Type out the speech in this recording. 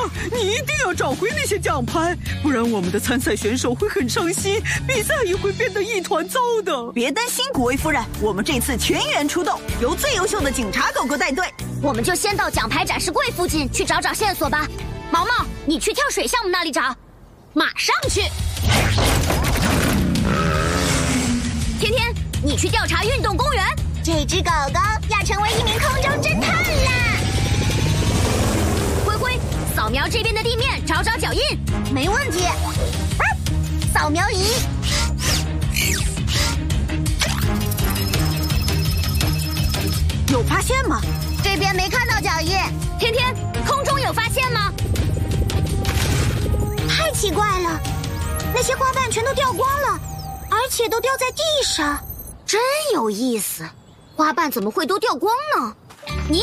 你一定要找回那些奖牌，不然我们的参赛选手会很伤心，比赛也会变得一团糟的。 别担心，古威夫人，我们这次全员出动，由最优秀的警察狗狗带队。 我们就先到奖牌展示柜附近去找找线索吧。毛毛，你去跳水项目那里找，马上去。天天，你去调查运动公园。 这只狗狗要成为一名空中侦探啦！ 灰灰，扫描这边的地面，找找脚印。 没问题。扫描仪。 有发现吗？ 这边没看到脚印。 天天，空中有发现吗？ 太奇怪了，那些花瓣全都掉光了，而且都掉在地上， 真有意思。花瓣怎么会都掉光呢？